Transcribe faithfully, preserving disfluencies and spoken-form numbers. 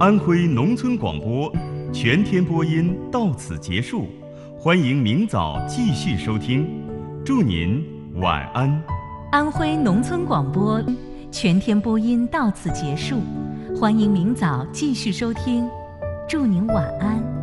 安徽农村广播全天播音到此结束，欢迎明早继续收听，祝您晚安。 安徽农村广播全天播音到此结束，欢迎明早继续收听，祝您晚安。